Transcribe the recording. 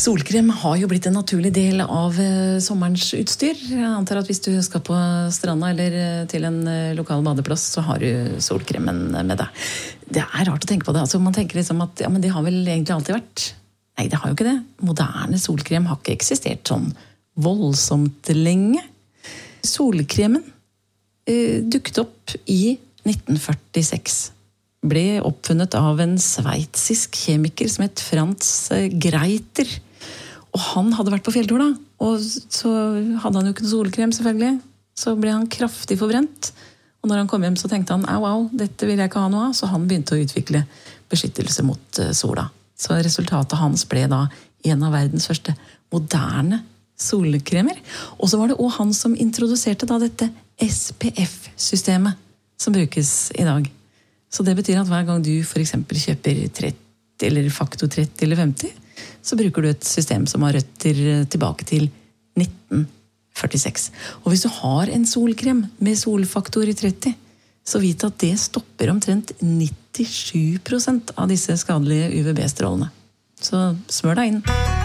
Solkrem har jo blitt en naturlig del av sommerens utstyr. Jeg antar at hvis du skal på stranda eller til en lokal badeplass, så har du solkremen med deg. Det er rart å tenke på det. Altså, man tenker liksom at ja, men det har vel egentlig alltid vært. Nei, det har jo ikke det. Moderne solkrem har ikke eksistert sånn voldsomt lenge. Solkremen dukket opp i 1946. Ble oppfunnet av en sveitsisk kjemiker som het Franz Greiter. Og han hadde vært på fjelltur da, og så hadde han jo ikke noe solkrem selvfølgelig. Så ble han kraftig forbrent, og når han kom hjem så tenkte han, au, dette vil jeg ikke ha noe av, så han begynte å utvikle beskyttelse mot sola. Så resultatet hans ble da en av verdens første moderne solkremer. Og så var det også han som introduserte da dette SPF-systemet som brukes i dag. Så det betyr at hver gang du for eksempel kjøper 30 eller faktor 30 eller 50, så bruker du et system som har røtter tilbake til 1946. Og hvis du har en solkrem med solfaktor 30, så vit at det stopper omtrent 97% av disse skadelige UVB-strålene. Så smør deg inn!